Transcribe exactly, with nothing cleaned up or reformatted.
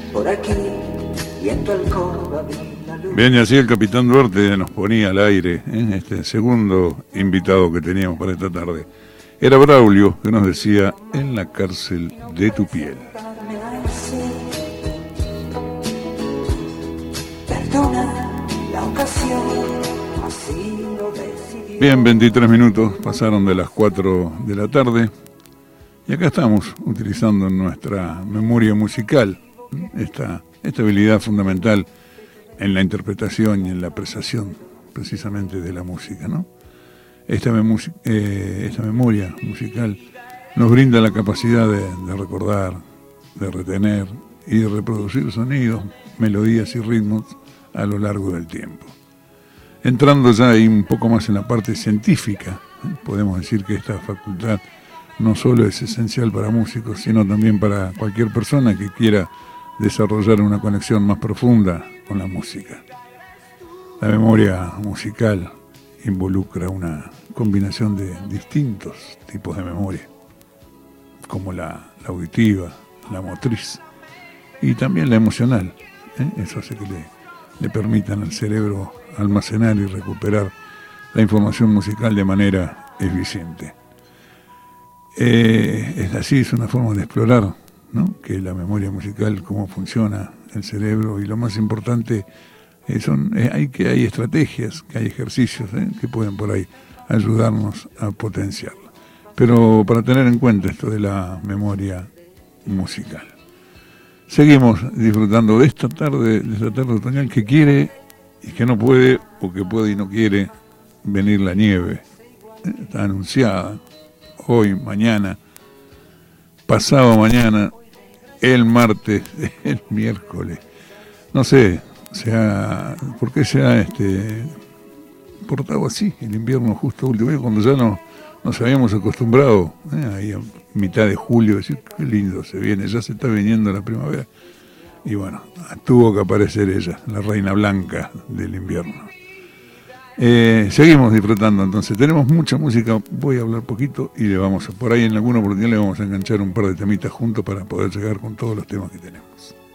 por aquí, viento alcoba, la luz. Bien, y así el capitán Duarte nos ponía al aire, ¿eh? Este segundo invitado que teníamos para esta tarde. Era Braulio, que nos decía, en la cárcel de tu piel. Perdona la ocasión, así lo decidí. Bien, veintitrés minutos pasaron de las cuatro de la tarde. Y acá estamos utilizando nuestra memoria musical, esta, esta habilidad fundamental en la interpretación y en la apreciación precisamente de la música, ¿no? Esta, memu eh, esta memoria musical nos brinda la capacidad de, de recordar, de retener y de reproducir sonidos, melodías y ritmos a lo largo del tiempo. Entrando ya ahí un poco más en la parte científica, ¿eh? Podemos decir que esta facultad no solo es esencial para músicos, sino también para cualquier persona que quiera desarrollar una conexión más profunda con la música. La memoria musical involucra una combinación de distintos tipos de memoria, como la, la auditiva, la motriz y también la emocional, ¿eh? Eso hace que le, le permitan al cerebro almacenar y recuperar la información musical de manera eficiente. Eh, es así, es una forma de explorar, ¿no? Que la memoria musical, cómo funciona el cerebro, y lo más importante eh, son, eh, hay que hay estrategias, que hay ejercicios eh, que pueden por ahí ayudarnos a potenciarla. Pero para tener en cuenta esto de la memoria musical, seguimos disfrutando de esta tarde, de esta tarde otoñal que quiere y que no puede, o que puede y no quiere venir la nieve. Eh, está anunciada. Hoy, mañana, pasado mañana, el martes, el miércoles. No sé, sea, ¿por qué se ha este, portado así el invierno justo último? Cuando ya no, nos habíamos acostumbrado, eh, ahí a mitad de julio, decir, qué lindo se viene, ya se está viniendo la primavera. Y bueno, tuvo que aparecer ella, la reina blanca del invierno. Eh, seguimos disfrutando, entonces tenemos mucha música, voy a hablar poquito y le vamos a, por ahí en alguna oportunidad le vamos a enganchar un par de temitas juntos para poder llegar con todos los temas que tenemos.